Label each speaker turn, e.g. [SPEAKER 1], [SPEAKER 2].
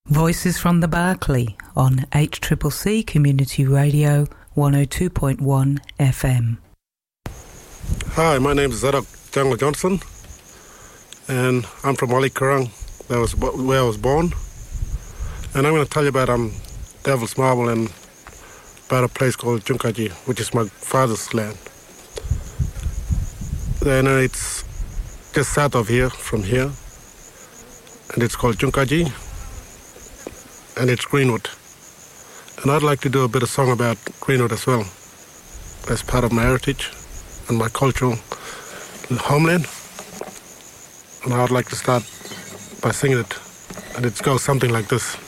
[SPEAKER 1] Voices from the Berkeley on HCCC Community Radio 102.1 FM.
[SPEAKER 2] Hi, my name is Zadok Jungle Johnson, and I'm from Wali Kurrang. That was where I was born. And I'm going to tell you about Devil's Marble and about a place called Junkaji, which is my father's land. Then it's just south of here, from here, and it's called Junkaji, and it's Greenwood. And I'd like to do a bit of song about Greenwood as well, as part of my heritage and my cultural homeland. And I'd like to start by singing it, and it goes something like this.